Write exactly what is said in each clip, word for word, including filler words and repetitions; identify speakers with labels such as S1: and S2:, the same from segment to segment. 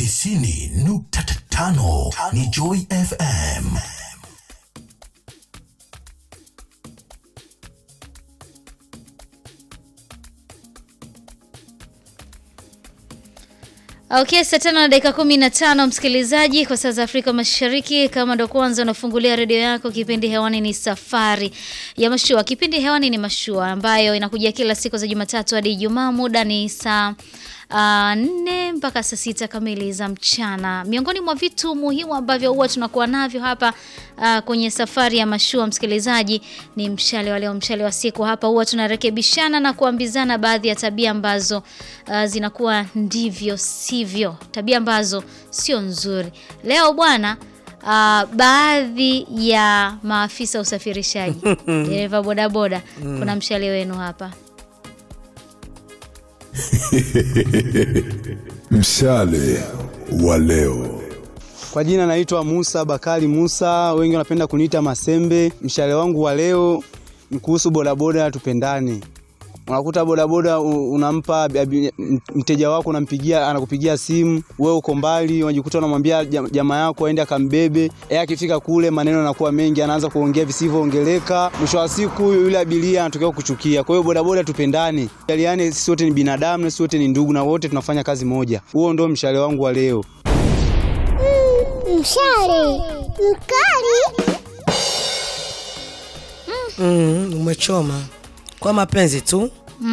S1: tisini nukta tano ni Joy F M.
S2: Okay, saa tano na dakika kumi na tano msikilizaji kwa saa za Afrika Mashariki. Kama ndo kwanza unafungulia redio yako, kipindi hewani ni Safari ya Mashua. Kipindi hewani ni Mashua ambayo inakuja kila siku za Jumatatu hadi Ijumaa. Muda ni saa Uh, nne mpaka saa sita kamili za mchana. Miongoni mwa vitu muhimu ambavyo huwa tunakuwa navyo hapa uh, kwenye Safari ya Mashua msikilizaji ni mshale wa leo, mshale wa siku. Hapa huwa tunarekebishana na kuambizana baadhi ya tabia ambazo uh, zinakuwa ndivyo sivyo, tabia ambazo sio nzuri. Leo bwana, Uh, baadhi ya maafisa usafirishaji dereva bodaboda, kuna mshale wenu hapa.
S3: Mshale wa leo.
S4: Kwa jina naitwa Musa Bakari Musa, wengi wanapenda kuniita Masembe. Mshale wangu wa leo ni kuhusu bodaboda tupendane. Unakuta bodaboda unampa mteja wako, unampigia, anakupigia simu, wewe uko mbali, unajikuta unamwambia jamaa yako aende akambebe. Yeye akifika kule maneno yanakuwa mengi, anaanza kuongea visivyoongeleka. Mwisho wa siku yule abiria anatokea kuchukia. Kwa hiyo bodaboda tupendane. Yaani sisi wote ni binadamu na sisi wote ni ndugu na wote tunafanya kazi moja. Huo ndio mshale wangu wa leo.
S5: Mm, mshale mkali.
S6: Mm, umechoma. Kwa mapenzi tu.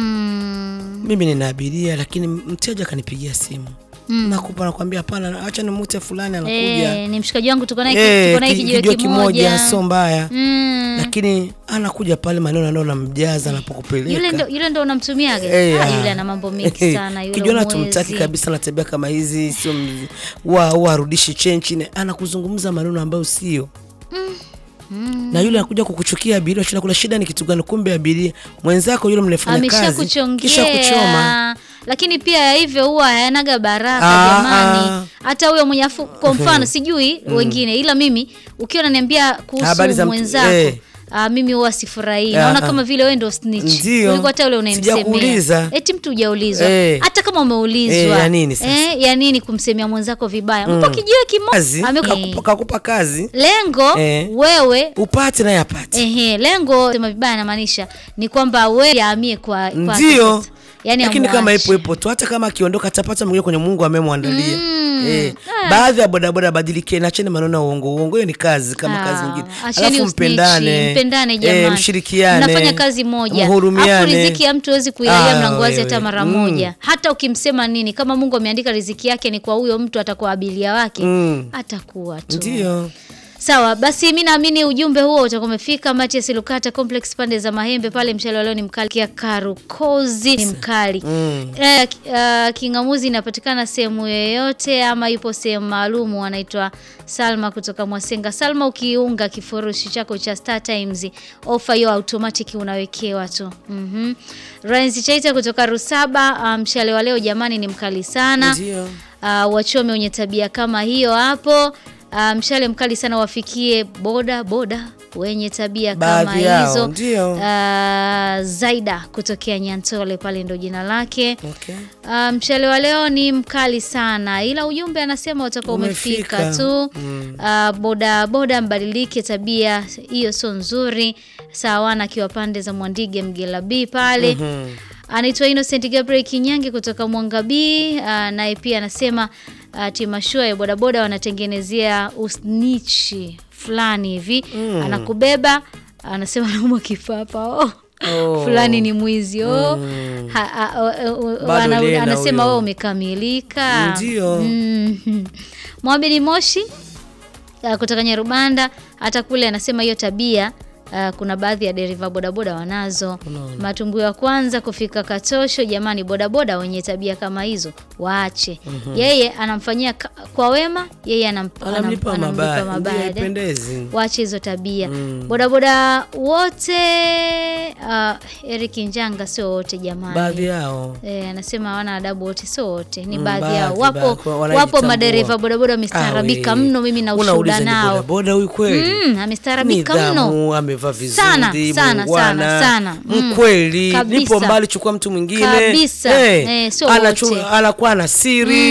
S2: Mm.
S6: Mimi nina abiria lakini mteja kanipigia simu. Mm. Nakupa nakwambia hapana, acha nimute fulani anakuja.
S2: Eh, ni mshikaji wangu tuko naye
S6: hey,
S2: tuko naye kijiwe kimoja,
S6: sio mbaya.
S2: Mm.
S6: Lakini anakuja pale maneno ndio anamjaza anapokupeleka.
S2: Yule ndo yule ndo unamtumiaga.
S6: Hey,
S2: ah, yule ana mambo mengi sana yule.
S6: Kijana tumtaki kabisa na tabia kama hizi, sio wa warudishi change, anakuzungumza maneno ambayo sio. Mm. Mm. Na yule anakuja kukuchukia abiria, shida kuna shida ni kitu gani? Kumbe abiria mwenzako yule mnafanya kazi kisha kuchoma.
S2: Lakini pia hivyo huwa hayanaga baraka ah, jamani. Hata huyo mwenye kwa mfano sijui mm. wengine, ila mimi ukiwa unaniambia kuhusu mwenzako eh. Uh, mimi huwa sifurahi. Naona kama vile wewe ndio snitch. Kuliko hata yule unayemsemea. Eti mtu hujaulizwa. Hey. Hata kama umeulizwa.
S6: Hey, ya nini sasa? Eh,
S2: ya nini kumsemea mwenzako vibaya? Mm. Mpo kijiwe kimoja.
S6: Amekupa kakupa kazi.
S2: Lengo hey. wewe
S6: upate na yapate.
S2: Ehe, lengo sema vibaya inamaanisha ni kwamba wewe yaamie kwa kwa
S6: ndio. Yani lakini kama ipo ipo tu, hata kama akiondoka atapata mwingine kwenye Mungu amemwandalia. Mm. Eh, ah. Baadhi ya bodaboda badilike na acheni maneno ya uongo. Uongo ni kazi kama ah. kazi nyingine. Alafu mpendane,
S2: mpendane jamani.
S6: Eh, mshirikiane.
S2: Mnafanya kazi moja. Hapo riziki ya mtu hawezi kuilalia ah, mlango wazi hata mara moja. Mm. Hata ukimsema nini, kama Mungu ameandika riziki yake ni kwa huyo mtu, atakuwa abilia wake, mm. atakuwa tu.
S6: Ndio.
S2: Sawa, basi mimi naamini ujumbe huo utakuwa umefika. Matias Lukata Complex pande za Mahembe pale, mshale leo ni mkali. Kia Karukozi ni mkali. Mm. Eh, uh, kingamuzi inapatikana sehemu yoyote ama yupo sehemu maalum. Anaitwa Salma kutoka Mwasenga. Salma, ukiunga kifurushi chako cha Star Times, offer hiyo automatic unawekewa tu. Mhm. Ranzi Chaita kutoka Rusaba, mshale um, leo jamani ni mkali sana.
S6: Ndio.
S2: Uh, wachome wenye tabia kama hiyo hapo. Uh, mshale mkali sana wafikie boda boda wenye tabia kama hizo. Uh, Zaida kutokea Nyantole pale ndo jina lake.
S6: Okay.
S2: Uh, mshale wa leo ni mkali sana, ila ujumbe anasema utakuwa umefika, umefika tu. Mm. Uh, boda boda mbadilike, tabia hiyo sio nzuri. Sawana akiwa pande za Mwandige Mgela B pale. Mm-hmm. Anaitwa Innocent Gabriel Kinyange kutoka Mwangabi. Uh, naye pia anasema uh, timashua ya bodaboda wanatengenezea usnichi fulani hivi. Mm. Anakubeba, anasema nauma kifapa. Oh. Oh. Fulani ni mwizi. Oh. Mm. Ha, ha, uh, uh, wana, anasema wewe umekamilika.
S6: Ndio.
S2: Mm. Mwabeni Moshi uh, kutoka Nyarubanda, hata kule anasema hiyo tabia Uh, kuna baadhi ya dereva bodaboda wanazo. No. Matungu ya kwanza kufika Katosho, jamani bodaboda wenye tabia kama hizo waache. Mm-hmm. Yeye anamfanyia kwa wema, yeye anam,
S6: anamlipa
S2: anam,
S6: mabaya.
S2: mabaya.
S6: Pendezi.
S2: Waache hizo tabia. Mm. Bodaboda wote uh, Eric Njanga sio wote jamani.
S6: Baadhi yao.
S2: Eh, anasema hawana adabu wote, sio wote. Ni mm, baadhi yao. Wapo wapo madereva bodaboda wamestaarabika mno, mimi na ushuhuda nao.
S6: Bodaboda huyu kweli.
S2: Mm, amestaarabika mno.
S6: Amevaa vizuri,
S2: sana sana sana sana
S6: mkweli. Mm. Nipo mbali, chukua mtu mwingine
S2: kabisa.
S6: Hey,
S2: eh, so
S6: anakuwa na siri. Mm.